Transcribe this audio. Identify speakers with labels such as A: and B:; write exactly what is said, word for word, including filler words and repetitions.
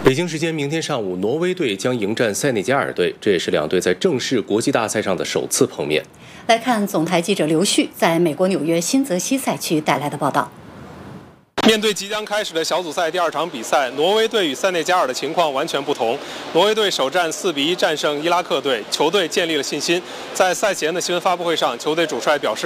A: 北京时间明天上午，挪威队将迎战塞内加尔队，这也是两队在正式国际大赛上的首次碰面。
B: 来看总台记者刘旭在美国纽约新泽西赛区带来的报道。
C: 面对即将开始的小组赛第二场比赛，挪威队与塞内加尔的情况完全不同。挪威队首战四比一战胜伊拉克队，球队建立了信心。在赛前的新闻发布会上，球队主帅表示，